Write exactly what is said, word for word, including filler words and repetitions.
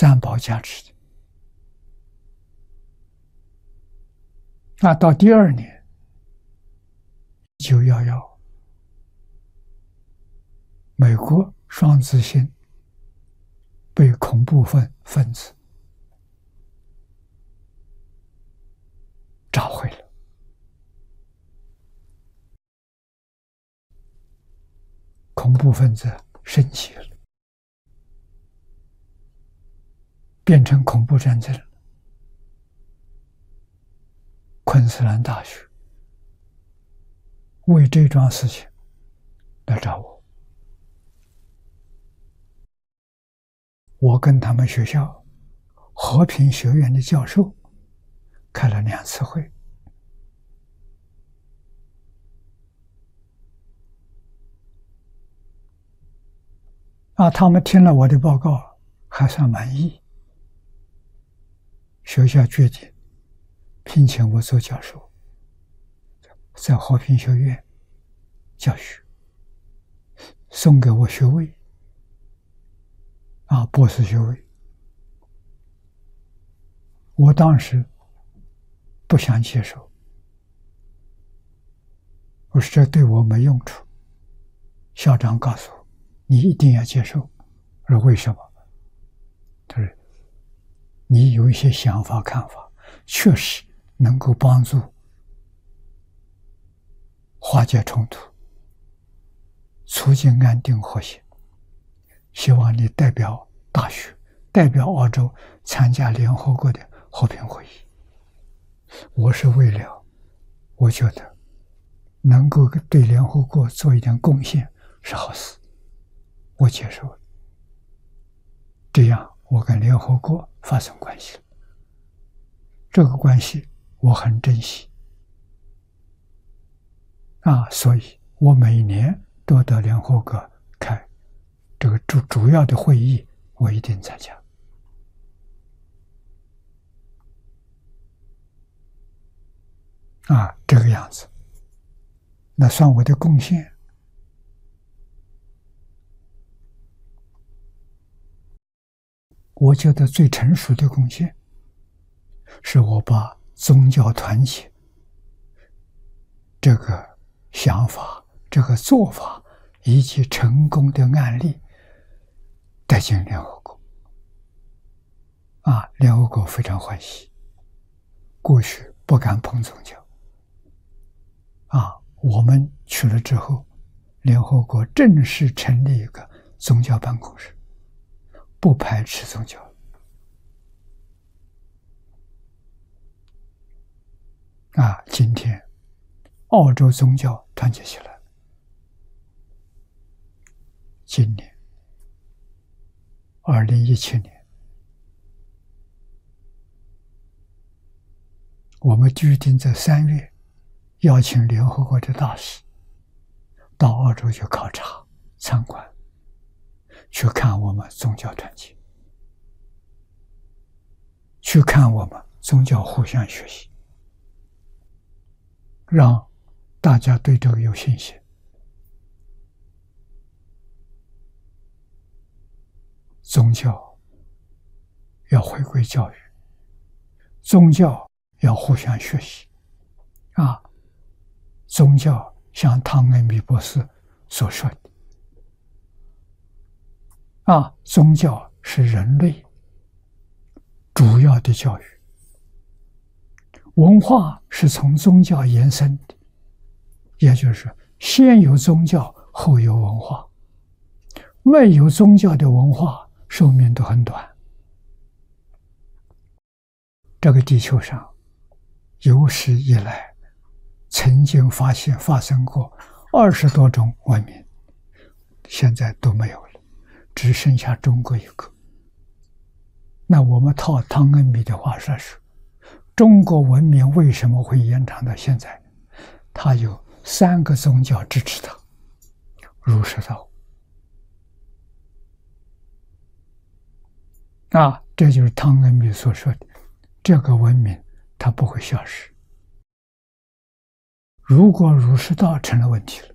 三宝加持的。那到第二年，一九一一，美国双子星被恐怖分分子炸毁了。恐怖分子升级了，变成恐怖战争了。昆士兰大学为这桩事情来找我，我跟他们学校和平学院的教授开了两次会。啊，他们听了我的报告还算满意，学校决定聘请我做教授，在和平学院教学，送给我学位，啊，博士学位。我当时不想接受，我说这对我没用处。校长告诉我，你一定要接受。我说为什么？他说你有一些想法看法，确实能够帮助化解冲突，促进安定和谐。希望你代表大学，代表澳洲参加联合国的和平会议。我是为了我觉得能够对联合国做一点贡献是好事，我接受了。这样我跟联合国发生关系了，这个关系我很珍惜啊，所以我每年都到联合国开这个主主要的会议，我一定参加啊，这个样子，那算我的贡献。我觉得最成熟的贡献，是我把宗教团结这个想法、这个做法以及成功的案例带进联合国。啊，联合国非常欢喜，过去不敢碰宗教。啊，我们去了之后，联合国正式成立一个宗教办公室，不排斥宗教。啊，今天澳洲宗教团结起来。今年二零一七年，我们决定在三月邀请联合国的大使到澳洲去考察参观，去看我们宗教团结，去看我们宗教互相学习，让大家对这个有信心。宗教要回归教育，宗教要互相学习啊！宗教像汤恩比博士所说的啊，宗教是人类主要的教育，文化是从宗教延伸的，也就是先有宗教，后有文化。没有宗教的文化，寿命都很短。这个地球上有史以来曾经发现发生过二十多种文明，现在都没有了，只剩下中国一个。那我们套汤恩比的话说说，中国文明为什么会延长到现在？它有三个宗教支持它：儒释道。啊，这就是汤恩比所说的，这个文明它不会消失。如果儒释道成了问题了，